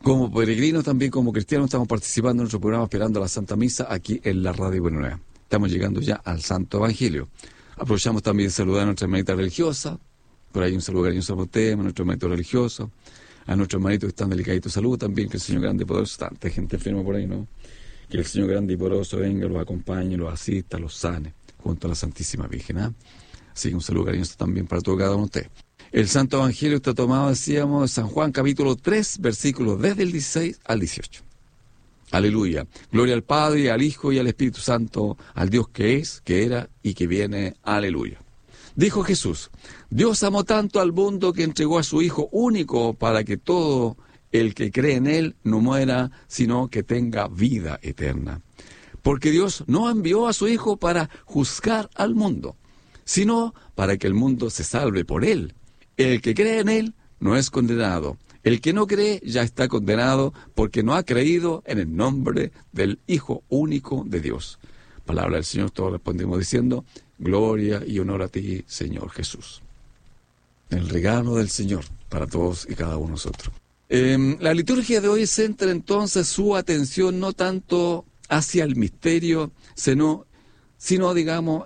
Como peregrinos, también como cristianos, estamos participando en nuestro programa Esperando la Santa Misa aquí en la Radio Buena Nueva. Estamos llegando ya al Santo Evangelio. Aprovechamos también de saludar a nuestra hermanita religiosa. Por ahí un saludo cariñoso a usted, a nuestro hermanito religioso, a nuestros hermanitos que están delicaditos de salud también, que el Señor grande y poderoso, tanta gente enferma por ahí, ¿no? Que el Señor grande y poderoso venga, los acompañe, los asista, los sane, junto a la Santísima Virgen, ¿ah? Así que un saludo cariñoso también para todo cada uno de ustedes. El Santo Evangelio está tomado, decíamos, de San Juan, capítulo 3, versículos desde el 16 al 18. Aleluya. Gloria al Padre, al Hijo y al Espíritu Santo, al Dios que es, que era y que viene. Aleluya. Dijo Jesús: Dios amó tanto al mundo que entregó a su Hijo único para que todo el que cree en Él no muera, sino que tenga vida eterna. Porque Dios no envió a su Hijo para juzgar al mundo, sino para que el mundo se salve por Él. El que cree en Él no es condenado. El que no cree ya está condenado porque no ha creído en el nombre del Hijo único de Dios. Palabra del Señor, todos respondemos diciendo: gloria y honor a ti, Señor Jesús. El regalo del Señor para todos y cada uno de nosotros. La liturgia de hoy centra entonces su atención no tanto hacia el misterio, sino digamos,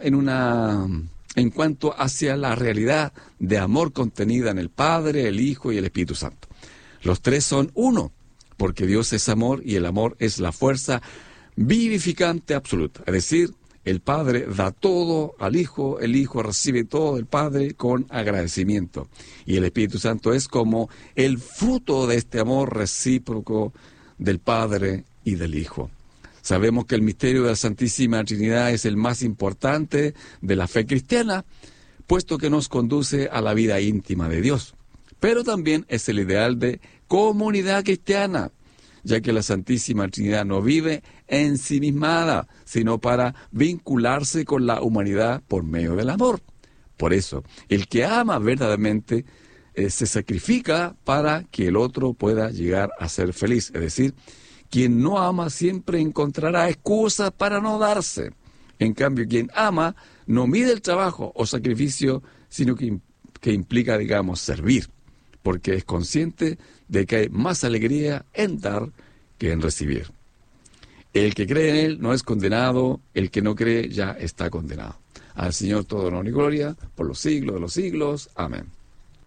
en cuanto hacia la realidad de amor contenida en el Padre, el Hijo y el Espíritu Santo. Los tres son uno, porque Dios es amor y el amor es la fuerza vivificante absoluta. Es decir, el Padre da todo al Hijo, el Hijo recibe todo del Padre con agradecimiento. Y el Espíritu Santo es como el fruto de este amor recíproco del Padre y del Hijo. Sabemos que el misterio de la Santísima Trinidad es el más importante de la fe cristiana, puesto que nos conduce a la vida íntima de Dios. Pero también es el ideal de comunidad cristiana, ya que la Santísima Trinidad no vive ensimismada, sino para vincularse con la humanidad por medio del amor. Por eso, el que ama verdaderamente se sacrifica para que el otro pueda llegar a ser feliz. Es decir, quien no ama siempre encontrará excusas para no darse. En cambio, quien ama no mide el trabajo o sacrificio, sino que implica, digamos, servir, porque es consciente de que hay más alegría en dar que en recibir. El que cree en Él no es condenado, el que no cree ya está condenado. Al Señor todo honor y gloria por los siglos de los siglos. Amén.